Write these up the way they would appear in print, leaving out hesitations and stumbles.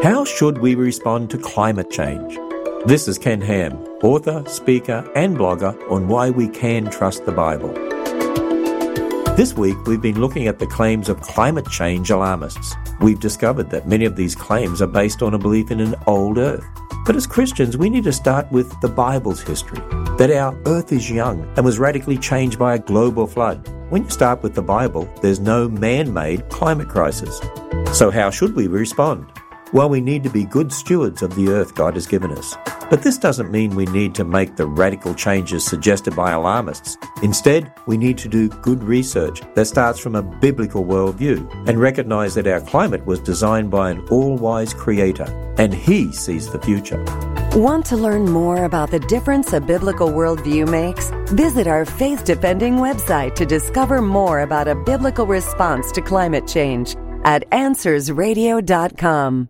How should we respond to climate change? This is Ken Ham, author, speaker and blogger on why we can trust the Bible. This week we've been looking at the claims of climate change alarmists. We've discovered that many of these claims are based on a belief in an old earth. But as Christians, we need to start with the Bible's history, that our earth is young and was radically changed by a global flood. When you start with the Bible, there's no man-made climate crisis. So how should we respond? Well, we need to be good stewards of the earth God has given us. But this doesn't mean we need to make the radical changes suggested by alarmists. Instead, we need to do good research that starts from a biblical worldview and recognize that our climate was designed by an all-wise creator, and He sees the future. Want to learn more about the difference a biblical worldview makes? Visit our faith-defending website to discover more about a biblical response to climate change at AnswersRadio.com.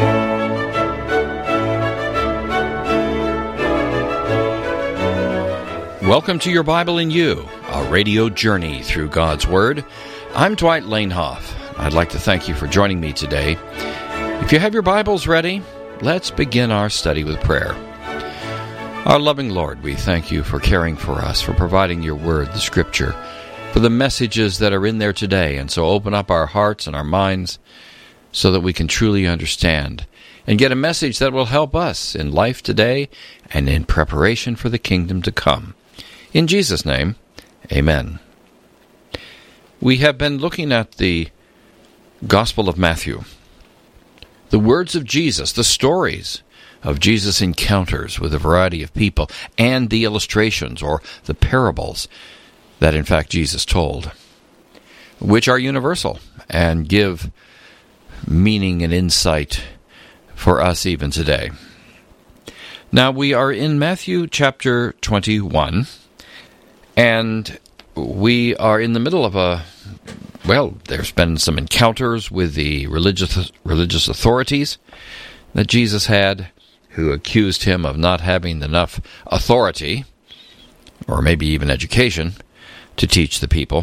Welcome to Your Bible in You, a radio journey through God's Word. I'm Dwight Lanehoff. I'd like to thank you for joining me today. If you have your Bibles ready, let's begin our study with prayer. Our loving Lord, we thank you for caring for us, for providing your Word, the Scripture, for the messages that are in there today. And so open up our hearts and our minds so that we can truly understand and get a message that will help us in life today and in preparation for the kingdom to come. In Jesus' name, amen. We have been looking at the Gospel of Matthew, the words of Jesus, the stories of Jesus' encounters with a variety of people, and the illustrations or the parables that in fact Jesus told, which are universal and give meaning and insight for us even today. Now we are in Matthew chapter 21, and we are in the middle of there's been some encounters with the religious authorities that Jesus had, who accused him of not having enough authority, or maybe even education, to teach the people.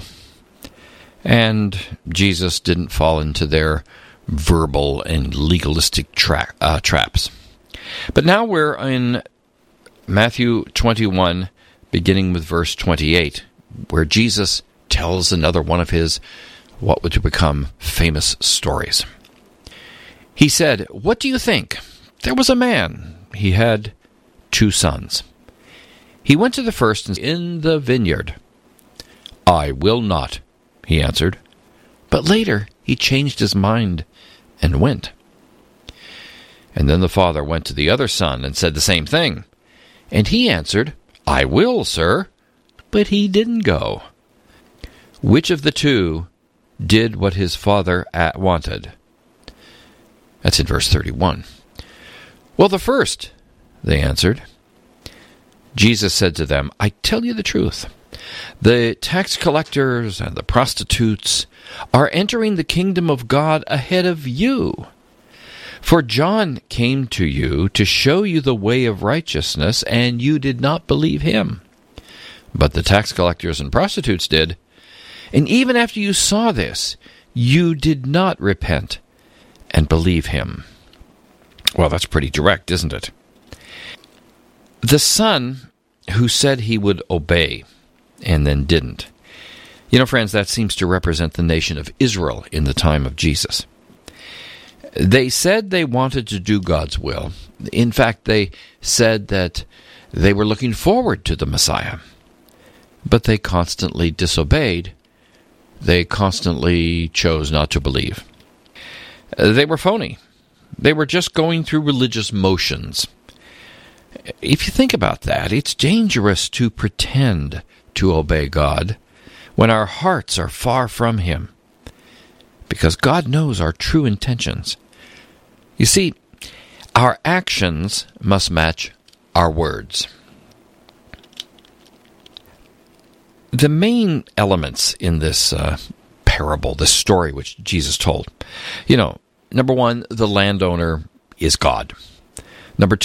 And Jesus didn't fall into their verbal and legalistic traps. But now we're in Matthew 21, beginning with verse 28, where Jesus tells another one of his what would become famous stories. He said, "What do you think? There was a man. He had 2 sons. He went to the first in the vineyard. 'I will not,' he answered. But later he changed his mind and went. And then the father went to the other son and said the same thing. And he answered, 'I will, sir,' but he didn't go. Which of the 2 did what his father wanted?" That's in verse 31. "Well, the first," they answered. Jesus said to them, "I tell you the truth. The tax collectors and the prostitutes are entering the kingdom of God ahead of you. For John came to you to show you the way of righteousness, and you did not believe him. But the tax collectors and prostitutes did. And even after you saw this, you did not repent and believe him." Well, that's pretty direct, isn't it? The son who said he would obey and then didn't. You know, friends, that seems to represent the nation of Israel in the time of Jesus. They said they wanted to do God's will. In fact, they said that they were looking forward to the Messiah. But they constantly disobeyed. They constantly chose not to believe. They were phony. They were just going through religious motions. If you think about that, it's dangerous to pretend to obey God when our hearts are far from Him, because God knows our true intentions. You see, our actions must match our words. The main elements in this parable, this story which Jesus told, number one, the landowner is God. Number